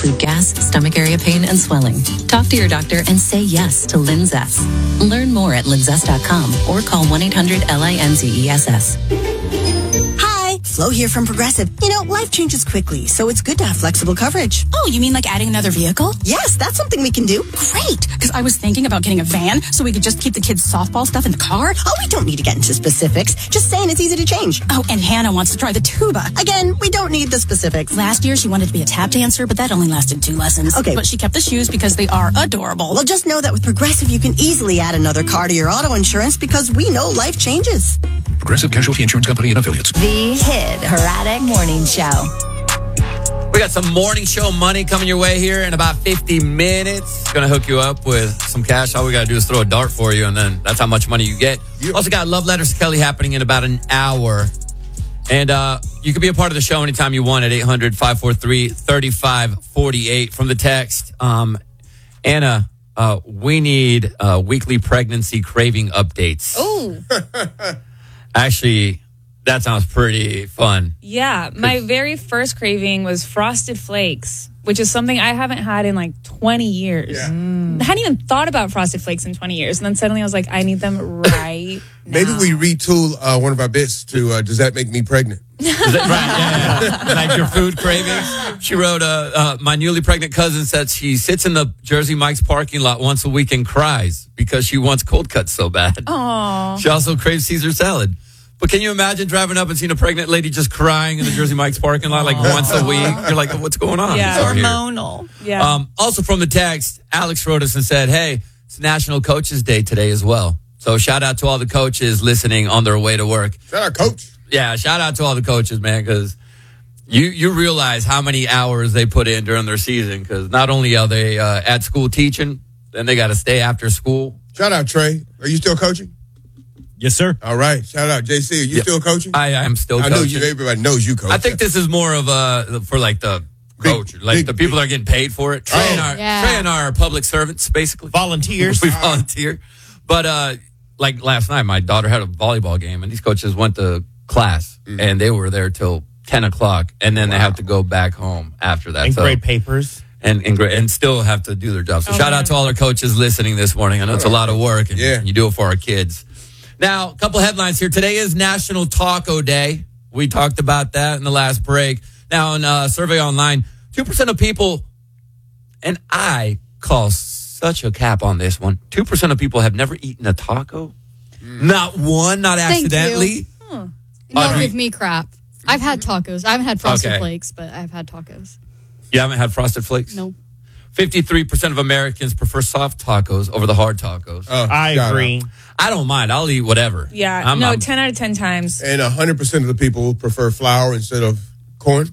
include gas, stomach area pain, and swelling. Talk to your doctor and say yes to Linzess. Learn more at linzess.com or call 1-800-LINZESS. Hi, Flo here from Progressive. You know, life changes quickly, so it's good to have flexible coverage. Oh, you mean like adding another vehicle? Yes, that's something we can do. Great, because I was thinking about getting a van so we could just keep the kids' softball stuff in the car. Oh, we don't need to get into specifics. Just saying it's easy to change. Oh, and Hannah wants to try the tuba. Again, we don't need the specifics. Last year, she wanted to be a tap dancer, but that only lasted 2 lessons. Okay. But she kept the shoes because they are adorable. Well, just know that with Progressive, you can easily add another car to your auto insurance because we know life changes. Progressive Casualty Insurance Company and Affiliates. The Hit Herodic Morning Show. We got some morning show money coming your way here in about 50 minutes. Going to hook you up with some cash. All we got to do is throw a dart for you, and then that's how much money you get. Yep. Also got Love Letters to Kelly happening in about an hour. And you can be a part of the show anytime you want at 800-543-3548 from the text. Anna, we need weekly pregnancy craving updates. Oh. Actually, that sounds pretty fun. Yeah, my very first craving was Frosted Flakes, which is something I haven't had in like 20 years. Yeah. I hadn't even thought about Frosted Flakes in 20 years. And then suddenly I was like, I need them right Maybe now. we retool one of our bits to Does That Make Me Pregnant? Is that right? Yeah. Like your food cravings. She wrote, my newly pregnant cousin said she sits in the Jersey Mike's parking lot once a week and cries because she wants cold cuts so bad. Aww. She also craves Caesar salad. But can you imagine driving up and seeing a pregnant lady just crying in the Jersey Mike's parking lot like once a week? You're like, what's going on? Yeah. Hormonal. Yeah. Also from the text, Alex wrote us and said, hey, it's National Coaches Day today as well. So shout out to all the coaches listening on their way to work. Shout out, Coach. Yeah, shout out to all the coaches, man, because you realize how many hours they put in during their season, because not only are they at school teaching, then they got to stay after school. Shout out, Trey. Are you still coaching? Yes, sir. All right. Shout out, JC. Are you still coaching? I am still coaching. I know everybody knows you coach. I think this is more of for like the coach, the people that are getting paid for it. Trey and our public servants, basically. Volunteers. We volunteer. But like last night, my daughter had a volleyball game, and these coaches went to class, and they were there till 10 o'clock, and then they have to go back home after that. And grade papers. And still have to do their job. So shout out to all our coaches listening this morning. I know it's a lot of work, and you do it for our kids. Now, a couple headlines here. Today is National Taco Day. We talked about that in the last break. Now, in a survey online, 2% of people, and I call such a cap on this one, 2% of people have never eaten a taco. Not one, not accidentally. Don't give me crap. I've had tacos. I haven't had Frosted Flakes, but I've had tacos. You haven't had Frosted Flakes? No. 53% of Americans prefer soft tacos over the hard tacos. I agree. I don't mind. I'll eat whatever. Yeah. 10 out of 10 times. And 100% of the people prefer flour instead of corn?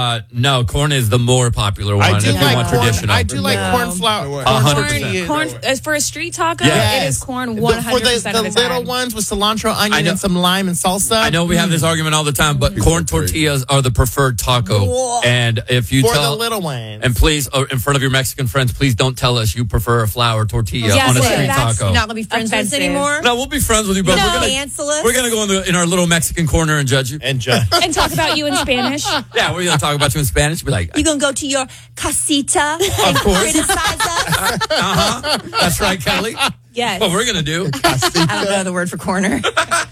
No, corn is the more popular one. I do like corn. Traditional. I do like corn flour. 100%. Corn, for a street taco, Yes. it is corn 100% For of the the little time. ones with cilantro, onion, and some lime and salsa. I know we have this argument all the time, but corn tortillas are the preferred taco. Whoa. And if you For tell the little ones. and please, in front of your Mexican friends, please don't tell us you prefer a flour tortilla on a street taco. Not gonna be friends with us anymore. No, we'll be friends with you, but we're gonna go in our little Mexican corner and judge you and talk about you in Spanish. Yeah, we're gonna talk about you in Spanish. Be like, you gonna go to your casita and criticize us? That's right, Kelly. Yes. What we're gonna do? I don't know the word for corner.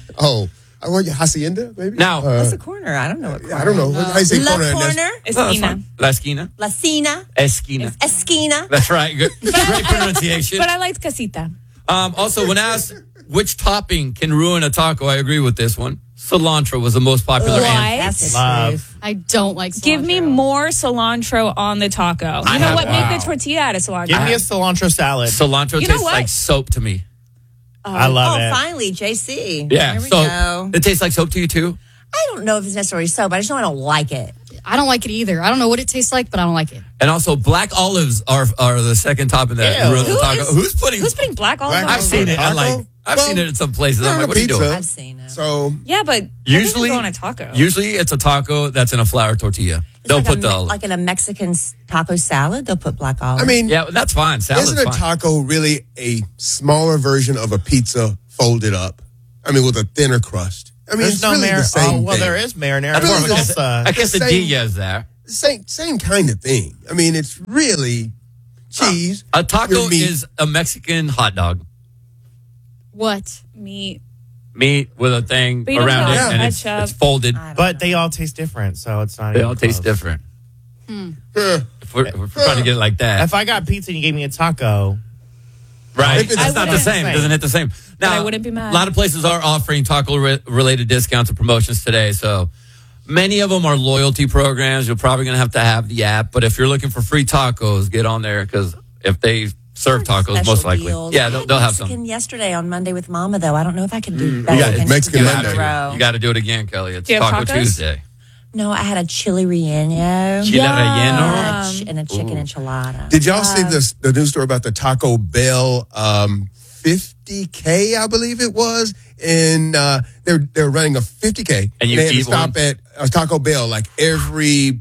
I want your hacienda, maybe? Now, what's a corner? I don't know what corner. I don't know. How do you say La corner? corner? Esquina. La esquina. La cina. Esquina. Esquina. That's right. Good. Great pronunciation. But I liked casita. Also, when asked which topping can ruin a taco, I agree with this one. Cilantro was the most popular answer. Love. I don't like cilantro. Give me more cilantro on the taco. You know what? Make the tortilla out of cilantro. Give me a cilantro salad. Cilantro tastes like soap to me. I love it. Finally, JC. Yeah, There we so go. it tastes like soap to you too? I don't know if it's necessarily soap. I just know I don't like it. I don't like it either. I don't know what it tastes like, but I don't like it. And also, black olives are the second topping that ruins the taco. Who's putting black olives on I've seen it. I've seen it in some places. I'm like, what are you doing? I've seen it. So yeah, but usually on a taco. Usually it's a taco that's in a flour tortilla. They'll put like in a Mexican taco salad, they'll put black olives. I mean, yeah, that's fine. Salad's isn't a taco really a smaller version of a pizza folded up? I mean, with a thinner crust. I mean, There's it's no really the same there thing. is marinara. I guess the salsa. quesadilla is there. same kind of thing. I mean, it's really cheese. A taco is a Mexican hot dog. What? Meat with a thing But you don't around it, have and ketchup. it's folded. But they all taste different, so it's not. They even all taste close. different. If we're trying to get it like that, If I got pizza and you gave me a taco, right? If it's- It's not the same. It doesn't hit the same. Now, I wouldn't be mad. A lot of places are offering taco-related discounts and promotions today, so many of them are loyalty programs. You're probably going to have the app, but if you're looking for free tacos, get on there because if they serve tacos, Special most likely, deals. yeah, I they'll had have Mexican some. yesterday on Monday with Mama, though. I don't know if I can do it's Mexican two Monday. in a row. You got to do it again, Kelly. It's Do you have Taco tacos? Tuesday. No, I had a chili relleno. Chile relleno. And a chicken enchilada. Did y'all see the news story about the Taco Bell 50K, I believe it was? And they're running a 50K. And you they had to eat stop one? at a Taco Bell like every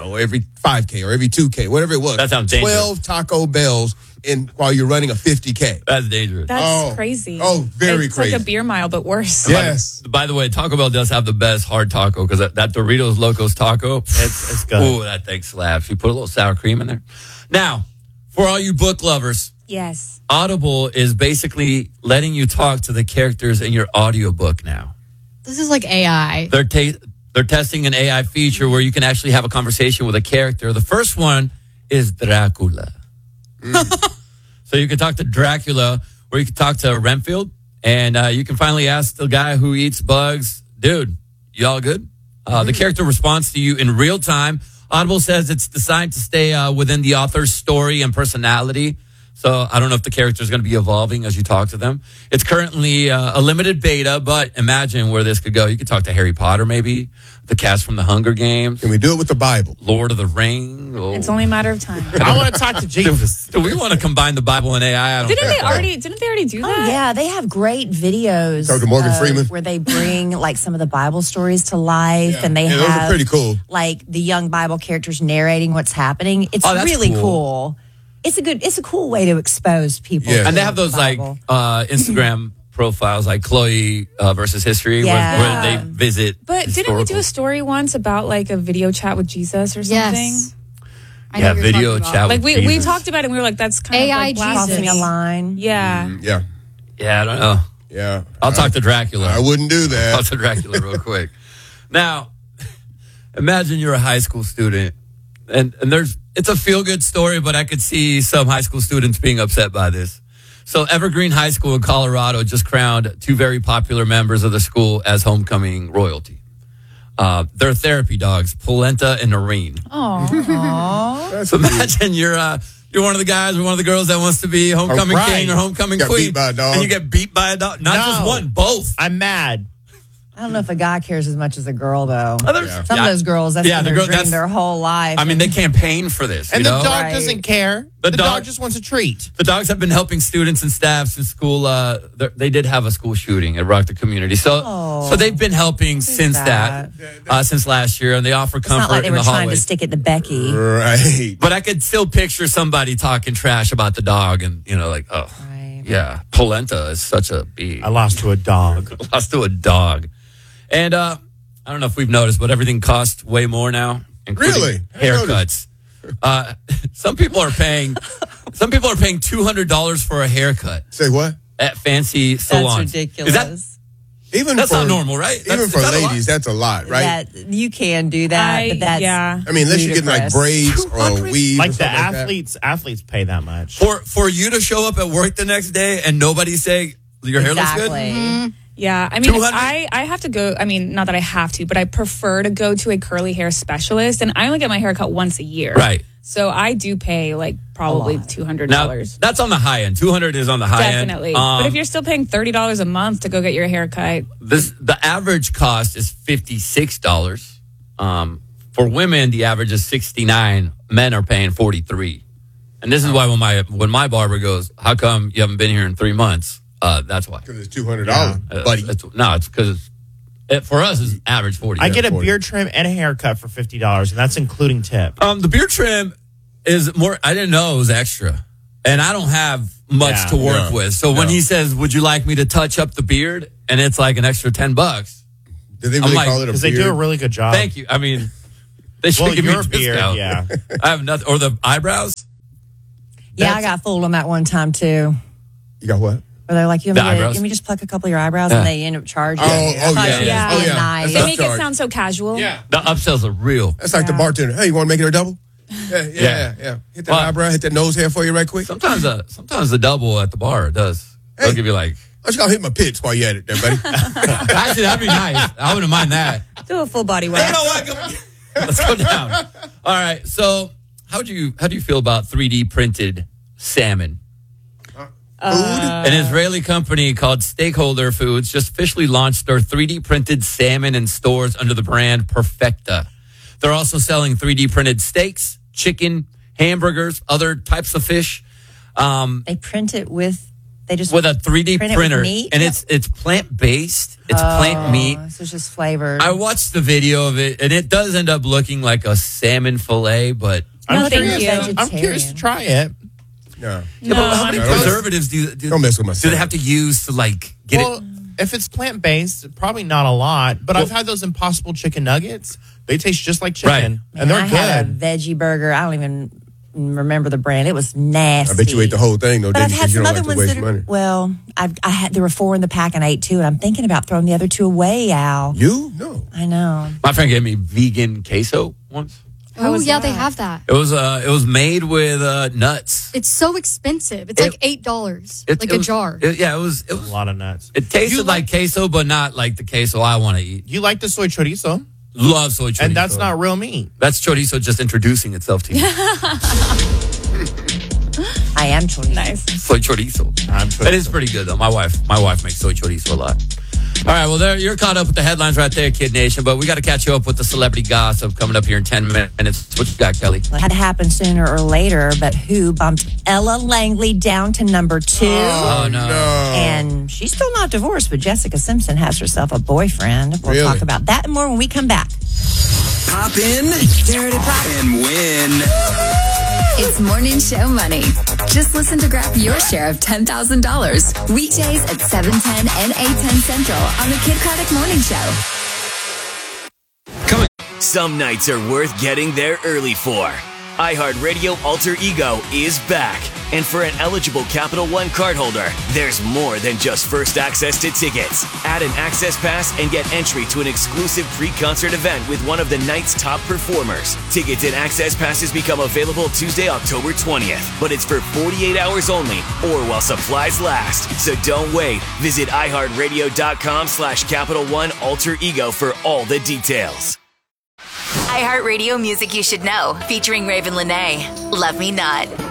5K or every 2K, whatever it was. That sounds dangerous. 12 Taco Bells while you're running a 50K. That's dangerous. That's crazy. Oh, very it's crazy. like a beer mile, but worse. Yes. By the way, Taco Bell does have the best hard taco because that Doritos Locos taco, it's good. ooh, that thing slaps. You put a little sour cream in there. Now, for all you book lovers, Yes. Audible is basically letting you talk to the characters in your audiobook now. This is like AI. They're testing an AI feature where you can actually have a conversation with a character. The first one is Dracula. So you can talk to Dracula, or you can talk to Renfield, and you can finally ask the guy who eats bugs, dude, y'all good? The character responds to you in real time. Audible says it's designed to stay within the author's story and personality. So I don't know if the character is going to be evolving as you talk to them. It's currently a limited beta, but imagine where this could go. You could talk to Harry Potter, maybe, the cast from the Hunger Games. Can we do it with the Bible? Lord of the Rings. Oh. It's only a matter of time. I want to talk to Jesus. Do we want to combine the Bible and AI? I don't Didn't think they so. already do that? Oh, yeah, they have great videos. Talk to Morgan Freeman. Where they bring like some of the Bible stories to life, and they Yeah, those are have pretty cool. like the young Bible characters narrating what's happening. It's Oh, that's really cool. cool. It's a cool way to expose people. Yeah. to And they have the those Bible. like Instagram profiles like Chloe versus History Yeah. where they visit. But didn't we do historical- a story once about like a video chat with Jesus or something? Yes. I know Yeah, what you're video talking about. chat. Like we Jesus. talked about it and we were like, that's kind of AI like blasphemy. Crossing a line. Yeah. Yeah. Yeah, I don't know. Yeah. I'll talk to Dracula. I wouldn't do I'll that. talk to Dracula real quick. Now, imagine you're a high school student, and it's a feel good story, but I could see some high school students being upset by this. So Evergreen High School in Colorado just crowned two very popular members of the school as homecoming royalty. They're therapy dogs, Polenta and Noreen. Oh. So imagine you're one of the guys or one of the girls that wants to be homecoming Right. king or homecoming Got queen, beat by a dog. and you get beat by a dog. Not just No. one, both. I'm mad. I don't know if a guy cares as much as a girl, though. Yeah. Some of those girls, that's Yeah, been the their girl- dream that's- their whole life. I mean, they campaign for this. And you the know? dog Right. doesn't care. The The dog- dog just wants a treat. The dogs have been helping students and staffs in school. They did have a school shooting at Rock the Community, so they've been helping since that. since last year, and they offer it's comfort not like they in were the trying hallway. to stick it to Becky. Right. But I could still picture somebody talking trash about the dog, and like, oh, Right. yeah, Polenta is such a bee. I lost to a dog. Lost to a dog, and I don't know if we've noticed, but everything costs way more now, including Really? I didn't haircuts. Some people are paying $200 for a haircut Say what? at fancy salons. ridiculous. That's not normal, right? Even That's for not a lot. ladies, that's a lot, right? That you can do that, but that's yeah. I mean, unless you're getting like ludicrous. braids or weaves. Like or the something like that. athletes pay that much. For you to show up at work the next day and nobody say your hair looks good. Exactly. Yeah, I mean, 200? I have to go. I mean, not that I have to, but I prefer to go to a curly hair specialist, and I only get my hair cut once a year. Right. So I do pay like probably $200. Now that's on the high end. 200 is on the high end. Definitely. But if you're still paying $30 a month to go get your hair cut, the average cost is $56. For women, the average is $69. Men are paying $43. And this is why when my barber goes, "How come you haven't been here in 3 months?" That's why. Because it's $200, buddy. It's because for us it's average 40. I get a beard trim and a haircut for $50, and that's including tip. The beard trim is more. I didn't know it was extra, and I don't have much to work with. So when he says, "Would you like me to touch up the beard?" and it's like an extra $10, Do they really like, call it a Because beard? they do a really good job. thank you. I mean, They should give me your a beard, discount. yeah. I have nothing. Or the eyebrows? Yeah, I got fooled on that one time too. You got what? Where they're like, you The want me to- eyebrows? let me just pluck a couple of your eyebrows, Yeah. and they end up charging. Oh, Thought yeah. she was Yeah. being Oh, yeah. nice. They That's make it upcharge. sound so casual. Yeah. The upsells are real. That's like the bartender. Hey, you want to make it a double? Yeah. Hit that Well- eyebrow, hit that nose hair for you right quick. Sometimes the double at the bar does. They'll Hey. give you like, I just got to hit my pits while you're at it there, buddy. actually, that'd be nice. I wouldn't mind that. Do a full body You wax. know what? Let's go down. All right. So, how do you feel about 3D printed salmon? An Israeli company called Stakeholder Foods just officially launched their 3D printed salmon in stores under the brand Perfecta. They're also selling 3D printed steaks, chicken, hamburgers, other types of fish. They print it with. They just With a 3D print it with printer, meat? and it's plant based. It's plant meat. So it's just flavored. I watched the video of it, and it does end up looking like a salmon fillet, but No, thank you. I'm curious to try it. No. yeah, but how many no, preservatives do Don't mess with my do salmon. they have to use to like get Well, it? if it's plant based, probably not a lot. But I've had those Impossible chicken nuggets. They taste just like chicken, Right. and they're I had a good. veggie burger. I don't even remember the brand. It was nasty. I bet you ate the whole thing, though, But I've didn't you? had Because you some don't other like to ones waste that money. are, well, I had, there were 4 in the pack and I ate 2, and I'm thinking about throwing the other 2 away, Al. You? No. I know. My friend gave me vegan queso once. Oh, was yeah, that? they have that. It was made with nuts. It's so expensive. It's like $8, It like was- a jar. it was A lot of nuts. it tasted You like queso, but not like the queso I want to eat. You like the soy chorizo, Love soy chorizo, and that's not real meat. that's chorizo just introducing itself to you. I am chorizo. Nice. Soy chorizo. It is pretty good though. My wife makes soy chorizo a lot. All right, well, there you're caught up with the headlines right there, Kid Nation. But we got to catch you up with the celebrity gossip coming up here in 10 minutes. What you got, Kelly? It had to happen sooner or later, but who bumped Ella Langley down to number 2? Oh no. And she's still not divorced, but Jessica Simpson has herself a boyfriend. We'll Really? talk about that and more when we come back. Pop in and win. It's Morning Show Money. Just listen to grab your share of $10,000. Weekdays at 7:10 and 8:10 Central on the Kid Craddock Morning Show. Some nights are worth getting there early for. iHeartRadio Alter Ego is back. And for an eligible Capital One cardholder, there's more than just first access to tickets. Add an access pass and get entry to an exclusive pre-concert event with one of the night's top performers. Tickets and access passes become available Tuesday, October 20th, but it's for 48 hours only or while supplies last. So don't wait. Visit iHeartRadio.com/Capital One Alter Ego for all the details. iHeartRadio Music You Should Know, featuring Raven Lenae. Love Me Not.